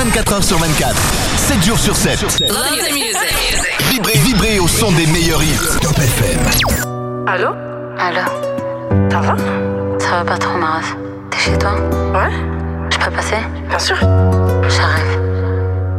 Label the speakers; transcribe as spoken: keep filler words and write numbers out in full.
Speaker 1: vingt-quatre heures sur vingt-quatre, sept jours sur sept.
Speaker 2: Love the music.
Speaker 1: Vibrez, vibrez au son des meilleurs hits. Top F M.
Speaker 3: Allô?
Speaker 4: Allô?
Speaker 3: Ça va?
Speaker 4: Ça va pas trop, Maras. T'es chez toi?
Speaker 3: Ouais?
Speaker 4: Je peux passer?
Speaker 3: Bien sûr.
Speaker 4: J'arrive.